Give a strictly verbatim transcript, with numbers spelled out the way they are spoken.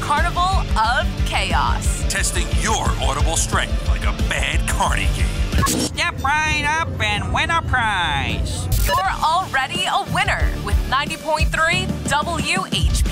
carnival of chaos. Testing your audible strength like a bad carny game. Step right up and win a prize. You're already a winner with ninety point three W H